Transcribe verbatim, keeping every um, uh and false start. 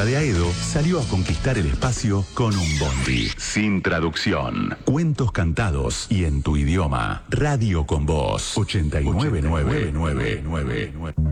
Plaza de Aedo salió a conquistar el espacio con un bondi. Sin traducción. Cuentos cantados y en tu idioma. Radio con Voz. ochenta y nueve nueve nueve nueve nueve.